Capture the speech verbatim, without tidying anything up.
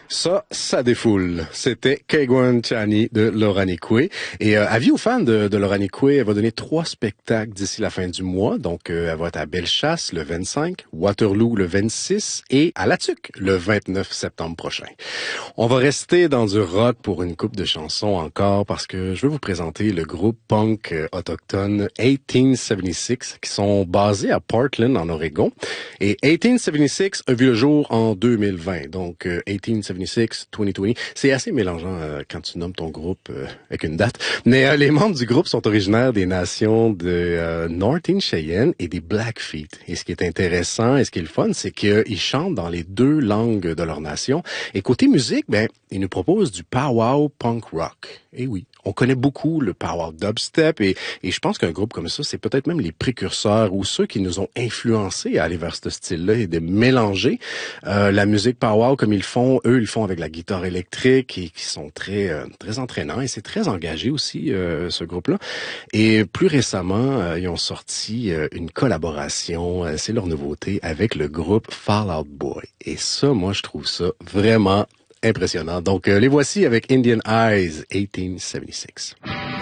Ça, ça défoule. C'était Keigwan Chani de Loranikwe. Et euh, avis aux fans de, de Loranikwe, elle va donner trois spectacles d'ici la fin du mois. Donc, euh, elle va être à Bellechasse le vingt-cinq, Waterloo le vingt-six et à La Tuque le vingt-neuf septembre prochain. On va rester dans du rock pour une couple de chansons encore parce que je veux vous présenter le groupe punk euh, autochtone dix-huit soixante-seize qui sont basés à Portland en Oregon. Et dix-huit soixante-seize a vu le jour en deux mille vingt. Donc, euh, dix-huit soixante-seize, deux mille vingt, c'est assez mélangeant euh, quand tu nommes ton groupe euh, avec une date. Mais euh, les membres du groupe sont originaires des nations de euh, Northern Cheyenne et des Blackfeet. Et ce qui est intéressant et ce qui est le fun, c'est qu'ils chantent dans les deux langues de leur nation. Et côté musique, ben, ils nous proposent du powwow punk rock. Et oui, on connaît beaucoup le powwow dubstep et, et je pense qu'un groupe comme ça, c'est peut-être même les précurseurs ou ceux qui nous ont influencés à aller vers ce style-là et de mélanger euh, la musique powwow comme ils font. Eux, ils font avec la guitare électrique et qui sont très euh, très entraînants et c'est très engagé aussi euh, ce groupe-là. Et plus récemment, euh, ils ont sorti euh, une collaboration, euh, c'est leur nouveauté avec le groupe Fall Out Boy. Et ça, moi, je trouve ça vraiment impressionnant. Donc, euh, les voici avec Indian Eyes, dix-huit soixante-seize.